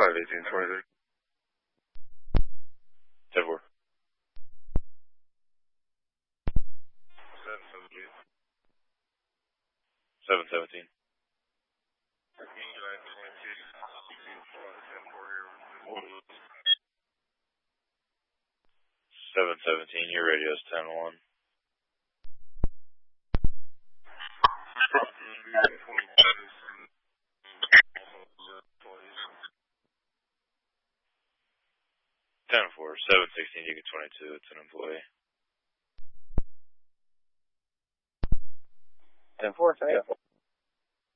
51823. 10-4. 717. 717, your radio's 10-1. 10-4, 716, you get 22, it's an employee. 10-4, say it.